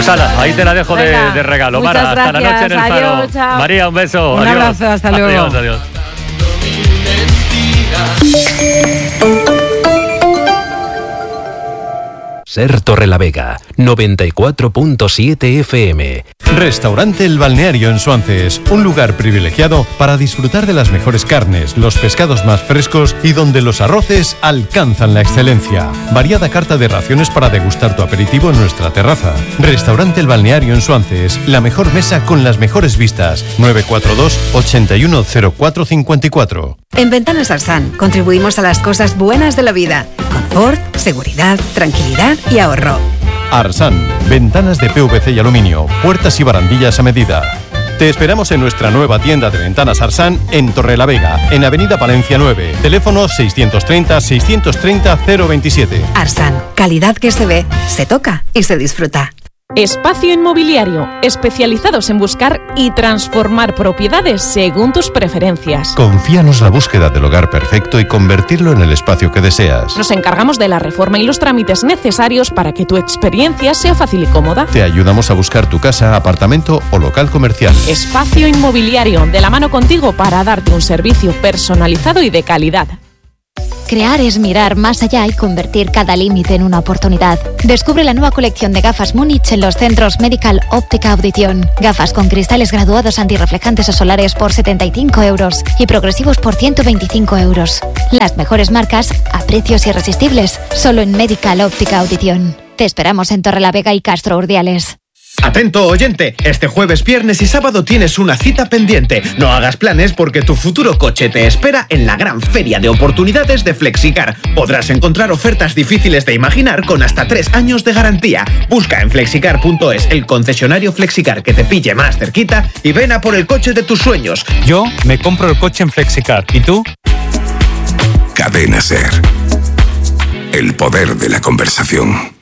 Pues ala, ahí te la dejo de regalo. Mara, hasta la noche en el Faro. Chao. María, un beso. Un abrazo, hasta luego. Adiós. Ser Torrelavega, 94.7 FM. Restaurante El Balneario en Suances, un lugar privilegiado para disfrutar de las mejores carnes, los pescados más frescos y donde los arroces alcanzan la excelencia. Variada carta de raciones para degustar tu aperitivo en nuestra terraza. Restaurante El Balneario en Suances, la mejor mesa con las mejores vistas. 942 810454. En Ventanas Arsan contribuimos a las cosas buenas de la vida. Confort, seguridad, tranquilidad y ahorro. Arsan, ventanas de PVC y aluminio, puertas y barandillas a medida. Te esperamos en nuestra nueva tienda de Ventanas Arsan en Torrelavega, en Avenida Palencia 9. Teléfono 630-630-027. Arsan, calidad que se ve, se toca y se disfruta. Espacio Inmobiliario, especializados en buscar y transformar propiedades según tus preferencias. Confíanos la búsqueda del hogar perfecto y convertirlo en el espacio que deseas. Nos encargamos de la reforma y los trámites necesarios para que tu experiencia sea fácil y cómoda. Te ayudamos a buscar tu casa, apartamento o local comercial. Espacio Inmobiliario, de la mano contigo para darte un servicio personalizado y de calidad. Crear es mirar más allá y convertir cada límite en una oportunidad. Descubre la nueva colección de gafas Múnich en los centros Medical Óptica Audición. Gafas con cristales graduados antirreflejantes o solares por 75 euros y progresivos por 125 euros. Las mejores marcas a precios irresistibles, solo en Medical Óptica Audición. Te esperamos en Torrelavega y Castro Urdiales. Atento oyente, este jueves, viernes y sábado tienes una cita pendiente. No hagas planes porque tu futuro coche te espera en la gran feria de oportunidades de Flexicar. Podrás encontrar ofertas difíciles de imaginar con hasta 3 años de garantía. Busca en flexicar.es el concesionario Flexicar que te pille más cerquita y ven a por el coche de tus sueños. Yo me compro el coche en Flexicar. ¿Y tú? Cadena SER. El poder de la conversación.